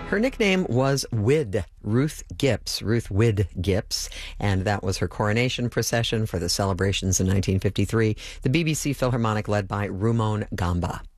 Her nickname was Wid, Ruth Wid Gips, and that was her coronation procession for the celebrations in 1953, the BBC Philharmonic led by Rumon Gamba.